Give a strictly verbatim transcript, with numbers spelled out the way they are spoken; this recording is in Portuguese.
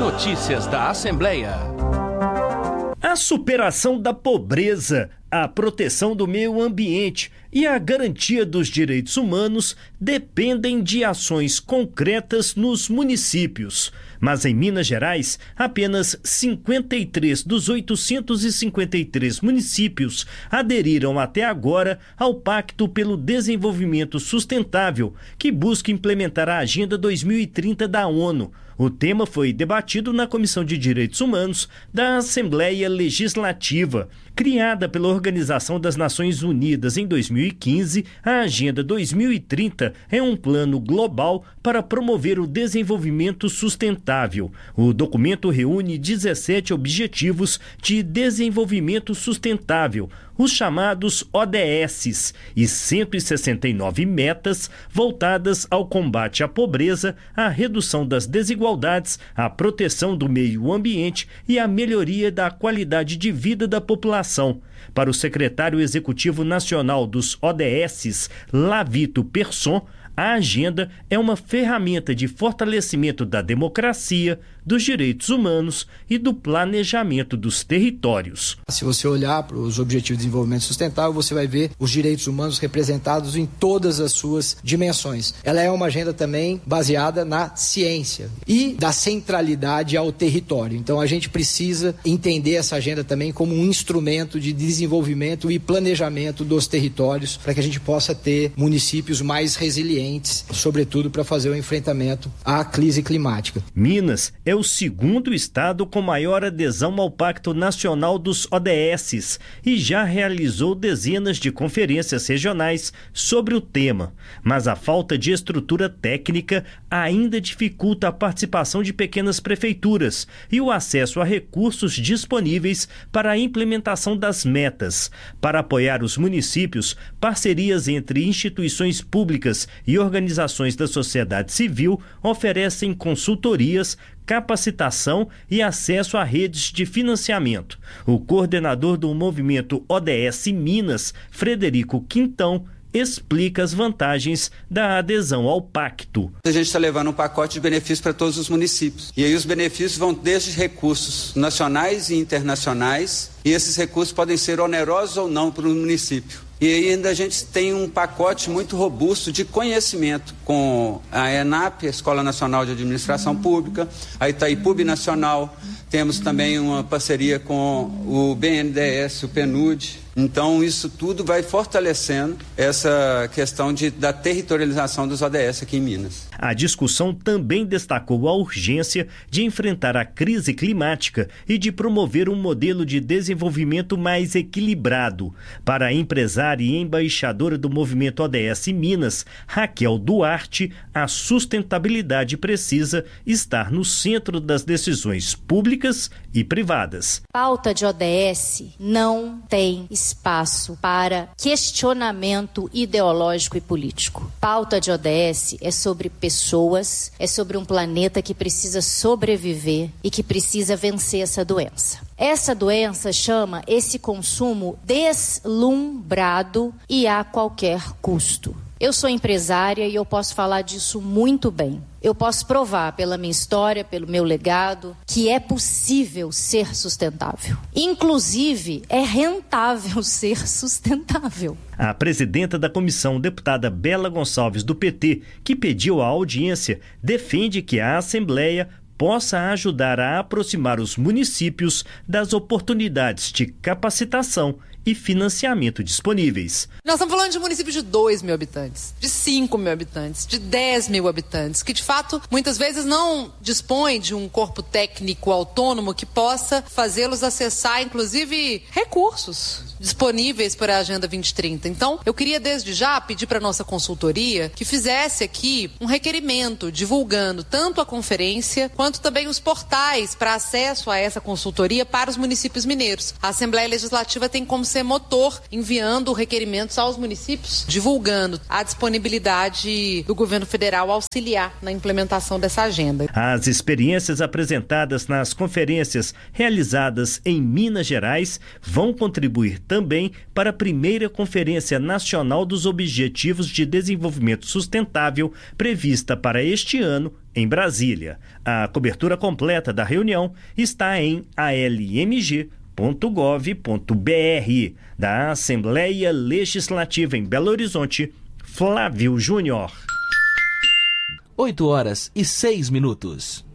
Notícias da Assembleia. A superação da pobreza, a proteção do meio ambiente e a garantia dos direitos humanos dependem de ações concretas nos municípios. Mas em Minas Gerais, apenas cinquenta e três dos oitocentos e cinquenta e três municípios aderiram até agora ao Pacto pelo Desenvolvimento Sustentável, que busca implementar a Agenda dois mil e trinta da ONU. O tema foi debatido na Comissão de Direitos Humanos da Assembleia Legislativa. Criada pela Organização das Nações Unidas em dois mil e quinze, a Agenda dois mil e trinta é um plano global para promover o desenvolvimento sustentável. O documento reúne dezessete objetivos de desenvolvimento sustentável, os chamados O D S, e cento e sessenta e nove metas voltadas ao combate à pobreza, à redução das desigualdades, à proteção do meio ambiente e à melhoria da qualidade de vida da população. Para o secretário executivo nacional dos O D S, Lavito Persson, a agenda é uma ferramenta de fortalecimento da democracia, dos direitos humanos e do planejamento dos territórios. Se você olhar para os Objetivos de Desenvolvimento Sustentável, você vai ver os direitos humanos representados em todas as suas dimensões. Ela é uma agenda também baseada na ciência e da centralidade ao território. Então a gente precisa entender essa agenda também como um instrumento de desenvolvimento e planejamento dos territórios para que a gente possa ter municípios mais resilientes, sobretudo para fazer o enfrentamento à crise climática. Minas é o segundo estado com maior adesão ao Pacto Nacional dos O D S e já realizou dezenas de conferências regionais sobre o tema. Mas a falta de estrutura técnica ainda dificulta a participação de pequenas prefeituras e o acesso a recursos disponíveis para a implementação das metas. Para apoiar os municípios, parcerias entre instituições públicas e organizações da sociedade civil oferecem consultorias, capacitação e acesso a redes de financiamento. O coordenador do movimento O D S Minas, Frederico Quintão, explica as vantagens da adesão ao pacto. A gente está levando um pacote de benefícios para todos os municípios. E aí os benefícios vão desde recursos nacionais e internacionais, e esses recursos podem ser onerosos ou não para o município. E ainda a gente tem um pacote muito robusto de conhecimento com a ENAP, a Escola Nacional de Administração Pública, a Itaipu Nacional, temos também uma parceria com o B N D E S, o P N U D. Então isso tudo vai fortalecendo essa questão de, da territorialização dos O D S aqui em Minas. A discussão também destacou a urgência de enfrentar a crise climática e de promover um modelo de desenvolvimento mais equilibrado. Para a empresária e embaixadora do movimento O D S Minas, Raquel Duarte, a sustentabilidade precisa estar no centro das decisões públicas e privadas. Pauta de O D S não tem espaço para questionamento ideológico e político. Pauta de O D S é sobre pessoas, é sobre um planeta que precisa sobreviver e que precisa vencer essa doença. Essa doença chama esse consumo deslumbrado e a qualquer custo. Eu sou empresária e eu posso falar disso muito bem. Eu posso provar pela minha história, pelo meu legado, que é possível ser sustentável. Inclusive, é rentável ser sustentável. A presidenta da comissão, deputada Bela Gonçalves, do P T, que pediu a audiência, defende que a Assembleia possa ajudar a aproximar os municípios das oportunidades de capacitação e financiamento disponíveis. Nós estamos falando de municípios de dois mil habitantes, de cinco mil habitantes, de dez mil habitantes, que de fato muitas vezes não dispõem de um corpo técnico autônomo que possa fazê-los acessar, inclusive, recursos disponíveis para a Agenda vinte trinta. Então, eu queria desde já pedir para a nossa consultoria que fizesse aqui um requerimento divulgando tanto a conferência quanto também os portais para acesso a essa consultoria para os municípios mineiros. A Assembleia Legislativa tem como ser motor, enviando requerimentos aos municípios, divulgando a disponibilidade do governo federal auxiliar na implementação dessa agenda. As experiências apresentadas nas conferências realizadas em Minas Gerais vão contribuir também para a primeira Conferência Nacional dos Objetivos de Desenvolvimento Sustentável prevista para este ano em Brasília. A cobertura completa da reunião está em a l m g ponto gov ponto b r. Da Assembleia Legislativa em Belo Horizonte, Flávio Júnior. oito horas e seis minutos.